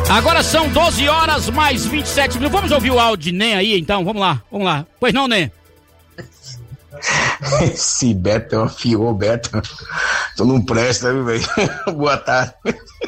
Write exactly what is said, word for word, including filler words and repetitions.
Agora são doze horas mais vinte e sete mil. Vamos ouvir o áudio de Nen aí, então? Vamos lá, vamos lá. Pois não, Nen? Esse Beto é uma fiô, Beto. Tu não presta, viu, velho? Boa tarde.